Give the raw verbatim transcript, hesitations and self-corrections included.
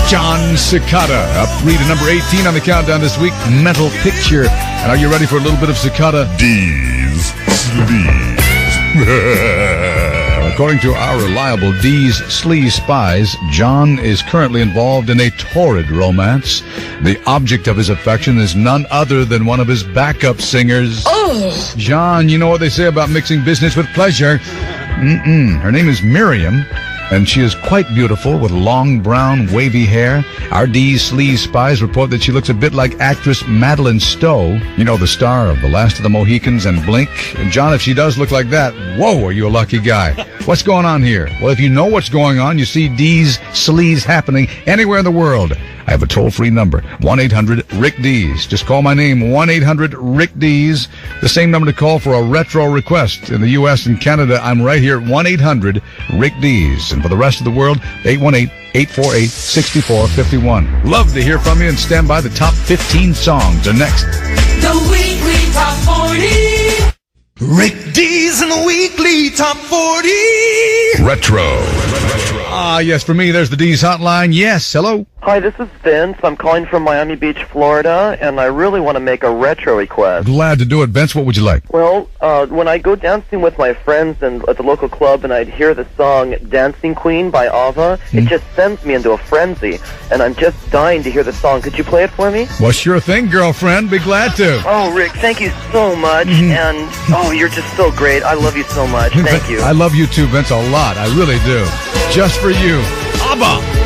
Jon Secada, up three to number eighteen on the countdown this week, Mental Picture. And are you ready for a little bit of Secada? D's Sleaze. According to our reliable D's Sleaze spies, John is currently involved in a torrid romance. The object of his affection is none other than one of his backup singers. Oh! John, you know what they say about mixing business with pleasure. Mm-mm. Her name is Miriam, and she is quite beautiful with long, brown, wavy hair. Our D's Sleaze spies report that she looks a bit like actress Madeline Stowe. You know, the star of The Last of the Mohicans and Blink. And John, if she does look like that, whoa, are you a lucky guy. What's going on here? Well, if you know what's going on, you see D's Sleaze happening anywhere in the world. I have a toll-free number, one eight hundred Rick Dees. Just call my name, one eight hundred Rick Dees. The same number to call for a retro request. In the U S and Canada, I'm right here at one eight hundred Rick Dees. And for the rest of the world, eight one eight, eight four eight, six four five one. Love to hear from you, and stand by. The top fifteen songs are next. The weekly top forty. Rick Dees in the weekly top forty. Retro. Ah, yes, for me, there's the D's hotline. Yes, hello. Hi, this is Vince. I'm calling from Miami Beach, Florida, and I really want to make a retro request. Glad to do it. Vince, what would you like? Well, uh, when I go dancing with my friends and at the local club and I'd hear the song Dancing Queen by Ava, Hmm. it just sends me into a frenzy, and I'm just dying to hear the song. Could you play it for me? Well, sure thing, girlfriend. Be glad to. Oh, Rick, thank you so much, Mhm. and oh, you're just so great. I love you so much. Thank you. I love you too, Vince, a lot. I really do. Just for you. ABBA.